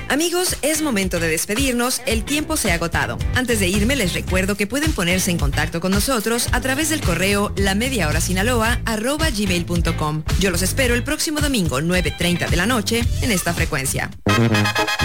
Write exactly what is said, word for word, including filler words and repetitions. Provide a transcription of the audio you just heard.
Amigos, es momento de despedirnos, el tiempo se ha agotado. Antes de irme les recuerdo que pueden ponerse en contacto con nosotros a través del correo lamediahorasinaloa arroba gmail punto com. Yo los espero el próximo domingo nueve treinta de la noche en esta frecuencia.